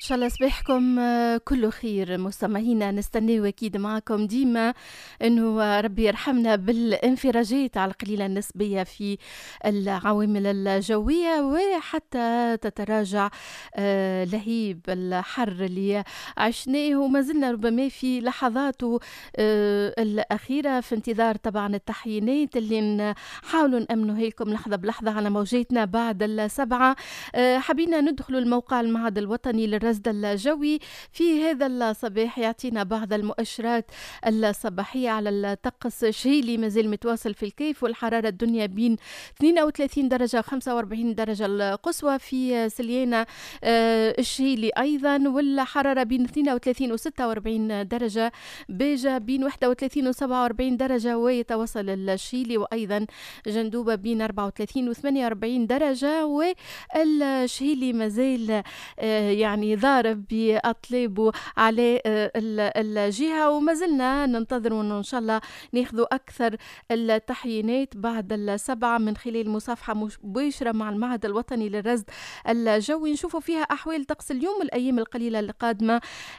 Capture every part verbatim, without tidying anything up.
إن شاء الله صباحكم آه، كله خير مستمعينا. نستناو أكيد معكم ديما إنه آه، ربي يرحمنا بالانفراجات على القليلة النسبية في العوامل الجوية، وحتى تتراجع آه، لهيب الحر اللي عشناه وما زلنا ربما في لحظاته آه، الأخيرة، في انتظار طبعا التحيينات اللي نحاولوا نأمنوا لكم لحظة بلحظة على موجاتنا بعد السبعة. آه، حبينا ندخلوا الموقع المعهد الوطني للرصد الجوي في هذا الصباح، يعطينا بعض المؤشرات الصباحية على الطقس. شهيلي مازال متواصل في الكيف، والحرارة الدنيا بين اثنين وثلاثين درجة وخمسة وأربعين درجة القصوى. في سليانة آه، الشهيلي أيضا، والحرارة بين اثنين وثلاثين و ستة وأربعين درجة. بيجا بين واحد وثلاثين و سبعة وأربعين درجة، ويتوصل الشهيلي وأيضا جندوبة بين أربعة وثلاثين و ثمانية وأربعين درجة. والشهيلي مازال آه، يعني ضارب بأطلابه على آه، الجهة، وما زلنا ننتظر إن شاء الله ناخذوا أكثر التحيينات بعد السبعة من خلال مصافحة مباشرة مع المعهد الوطني للرصد الجوي، نشوفوا فيها أحوال طقس اليوم الأيام القليلة القادمة.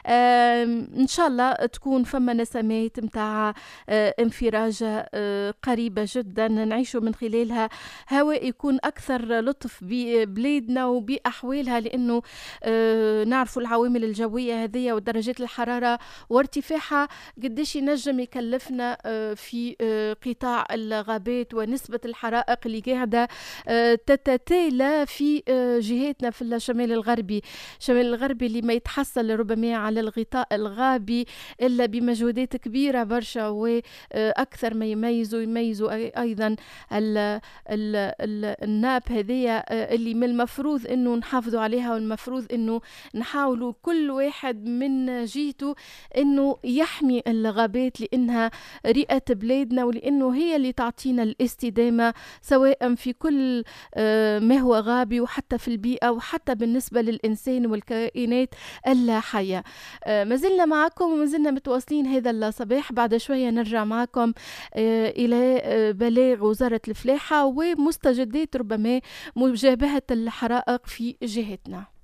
إن شاء الله تكون فما نسمات متاع انفراج آه، قريبة جدا نعيشوا من خلالها هواء يكون أكثر لطف ببلادنا وبأحوالها، لأنه آه نعرفوا العوامل الجوية هذه ودرجات الحرارة وارتفاعها قديش ينجم يكلفنا آه في آه قطاع الغابات، ونسبة الحرائق اللي قاعدة آه تتتالى في آه جهاتنا في الشمال الغربي. الشمال الغربي اللي ما يتحصل ربما على الغطاء الغابي إلا بمجهودات كبيرة برشا، وأكثر ما يميزوا يميزوا أيضا ال ال ال الناب هذه اللي من المفروض انه نحافظوا عليها، والمفروض انه نحاولوا كل واحد من جهته انه يحمي الغابات، لانها رئة بلادنا، ولانه هي اللي تعطينا الاستدامة سواء في كل ما هو غابي وحتى في البيئة وحتى بالنسبة للإنسان والكائنات الحية. ما زلنا معكم وما زلنا متواصلين هذا الصباح. بعد شوية نرجع معكم إلى بلاغ وزارة الفلاحة ومستجدات ربما مجابهة الحرائق في جهتنا.